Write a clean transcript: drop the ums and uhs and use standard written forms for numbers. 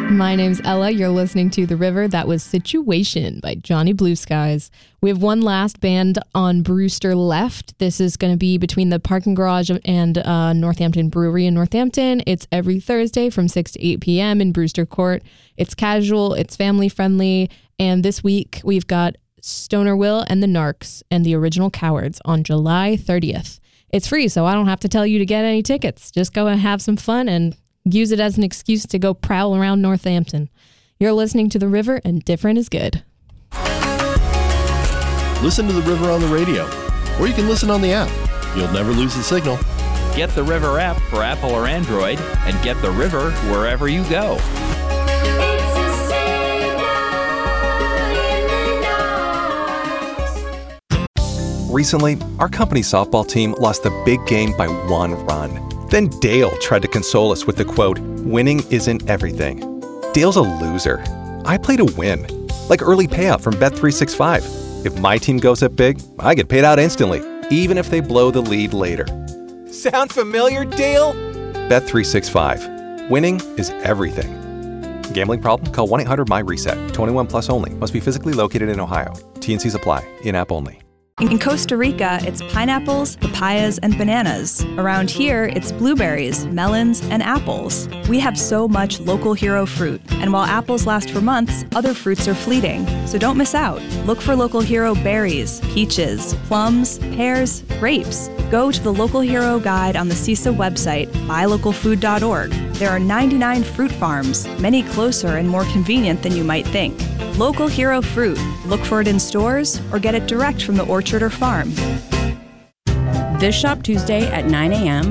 My name's Ella. You're listening to The River. That was Situation by Johnny Blue Skies. We have one last band on Brewster left. This is going to be between the Parking Garage and Northampton Brewery in Northampton. It's every Thursday from 6 to 8 p.m. in Brewster Court. It's casual, it's family friendly, and this week we've got Stoner Will and the Narcs and the Original Cowards on July 30th. It's free, so I don't have to tell you to get any tickets. Just go and have some fun and use it as an excuse to go prowl around Northampton. You're listening to The River, and different is good. Listen to The River on the radio, or you can listen on the app. You'll never lose the signal. Get the River app for Apple or Android, and get The River wherever you go. Recently, our company softball team lost the big game by 1 run. Then Dale tried to console us with the quote, "Winning isn't everything." Dale's a loser. I play to win, like early payout from Bet365. If my team goes up big, I get paid out instantly, even if they blow the lead later. Sound familiar, Dale? Bet365. Winning is everything. Gambling problem? Call 1-800-MY-RESET. 21 plus only. Must be physically located in Ohio. T&Cs apply. In-app only. In Costa Rica, it's pineapples, papayas, and bananas. Around here, it's blueberries, melons, and apples. We have so much local hero fruit, and while apples last for months, other fruits are fleeting. So don't miss out. Look for local hero berries, peaches, plums, pears, grapes. Go to the Local Hero Guide on the CISA website, buylocalfood.org. There are 99 fruit farms, many closer and more convenient than you might think. Local hero fruit. Look for it in stores or get it direct from the orchard or farm. This Shop Tuesday at 9 a.m.,